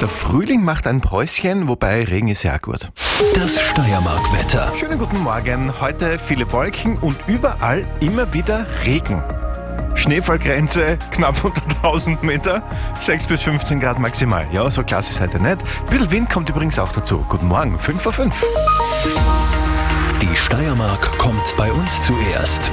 Der Frühling macht ein Päuschen, wobei Regen ist ja auch gut. Das Steiermark-Wetter. Schönen guten Morgen. Heute viele Wolken und überall immer wieder Regen. Schneefallgrenze knapp unter 1000 Meter, 6 bis 15 Grad maximal. Ja, so klasse ist heute nicht. Ein bisschen Wind kommt übrigens auch dazu. Guten Morgen, 5 vor 5. Die Steiermark kommt bei uns zuerst.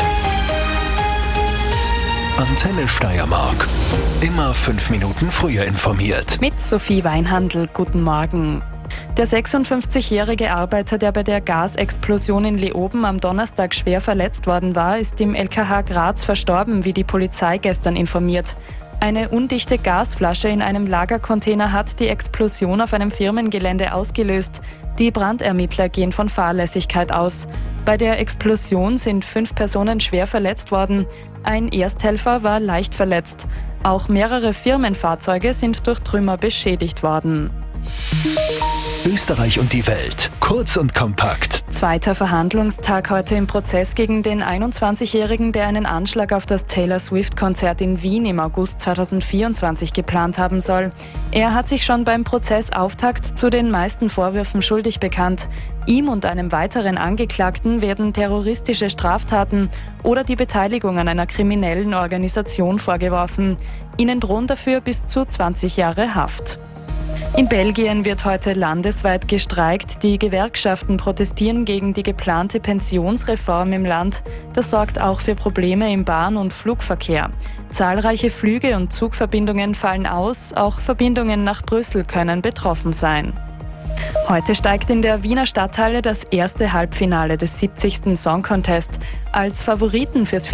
Antenne Steiermark. Immer 5 Minuten früher informiert. Mit Sophie Weinhandl, guten Morgen. Der 56-jährige Arbeiter, der bei der Gasexplosion in Leoben am Donnerstag schwer verletzt worden war, ist im LKH Graz verstorben, wie die Polizei gestern informiert. Eine undichte Gasflasche in einem Lagercontainer hat die Explosion auf einem Firmengelände ausgelöst. Die Brandermittler gehen von Fahrlässigkeit aus. Bei der Explosion sind 5 Personen schwer verletzt worden. Ein Ersthelfer war leicht verletzt. Auch mehrere Firmenfahrzeuge sind durch Trümmer beschädigt worden. Österreich und die Welt. Kurz und kompakt. Zweiter Verhandlungstag heute im Prozess gegen den 21-Jährigen, der einen Anschlag auf das Taylor Swift-Konzert in Wien im August 2024 geplant haben soll. Er hat sich schon beim Prozessauftakt zu den meisten Vorwürfen schuldig bekannt. Ihm und einem weiteren Angeklagten werden terroristische Straftaten oder die Beteiligung an einer kriminellen Organisation vorgeworfen. Ihnen drohen dafür bis zu 20 Jahre Haft. In Belgien wird heute landesweit gestreikt. Die Gewerkschaften protestieren gegen die geplante Pensionsreform im Land. Das sorgt auch für Probleme im Bahn- und Flugverkehr. Zahlreiche Flüge und Zugverbindungen fallen aus. Auch Verbindungen nach Brüssel können betroffen sein. Heute steigt in der Wiener Stadthalle das erste Halbfinale des 70. Song Contest. Als Favoriten fürs